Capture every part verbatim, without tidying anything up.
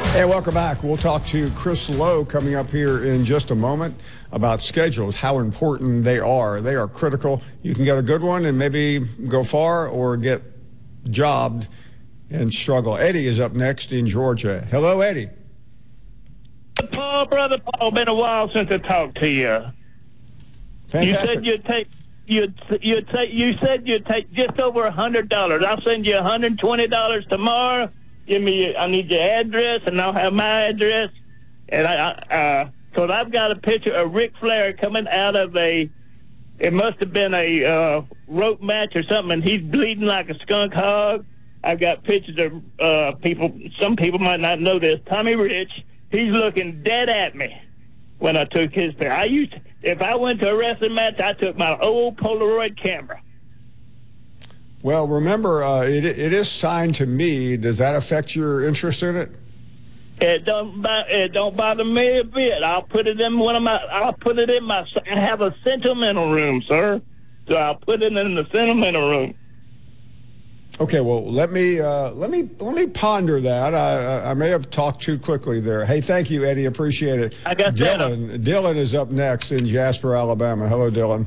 Hey, welcome back. We'll talk to Chris Lowe coming up here in just a moment about schedules, how important they are. They are critical. You can get a good one and maybe go far, or get jobbed and struggle. Eddie is up next in Georgia. Hello, Eddie. Paul, brother Paul, been a while since I talked to you. Fantastic. You said you'd take you'd you'd take you said you'd take just over a hundred dollars. I'll send you a hundred and twenty dollars tomorrow. Give me, I need your address, and I'll have my address. And I, uh, cause I've got a picture of Ric Flair coming out of a, it must have been a uh, rope match or something, and he's bleeding like a skunk hog. I've got pictures of uh, people. Some people might not know this. Tommy Rich, he's looking dead at me when I took his picture. I used to, if I went to a wrestling match, I took my old Polaroid camera. Well, remember, uh, it, it is signed to me. Does that affect your interest in it? It don't it don't bother me a bit. I'll put it in one of my. I'll put it in my. I have a sentimental room, sir. So I'll put it in the sentimental room. Okay, well, let me uh, let me let me ponder that. I, I may have talked too quickly there. Hey, thank you, Eddie. Appreciate it. I got Dylan. that. Dylan is up next in Jasper, Alabama. Hello, Dylan.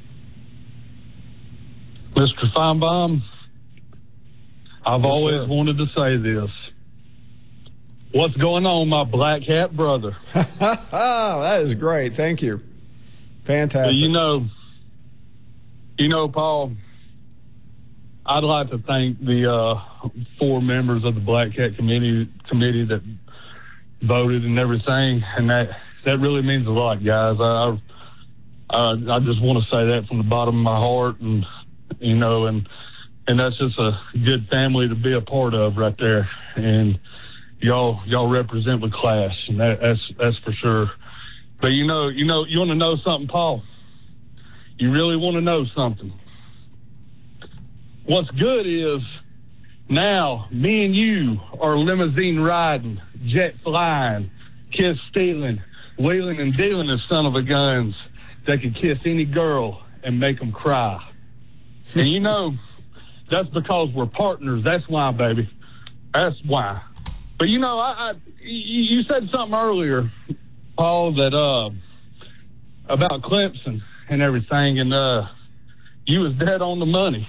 Mister Feinbaum, I've Yes, always sir. wanted to say this. What's going on, my black hat brother? Oh, that is great. Thank you. Fantastic. So you know, you know, Paul, I'd like to thank the uh, four members of the Black Hat Committee committee that voted and everything, and that that really means a lot, guys. I I, I just want to say that from the bottom of my heart, and you know, and and that's just a good family to be a part of right there. And y'all y'all represent with class, and that, that's that's for sure. But you know, you know, you want to know something, Paul? You really want to know something? What's good is now me and you are limousine riding, jet flying, kiss stealing, wheeling and dealing as son of a guns that can kiss any girl and make them cry. And you know, that's because we're partners. That's why, baby. That's why. But you know, I, I you said something earlier, Paul, that uh about Clemson and everything, and uh you was dead on the money.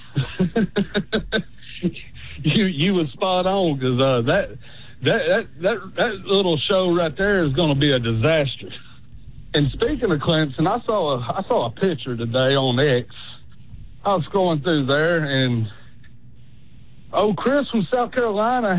you you was spot on, because uh that that that that that little show right there is going to be a disaster. And speaking of Clemson, I saw a I saw a picture today on X. I was scrolling through there, and oh, Chris from South Carolina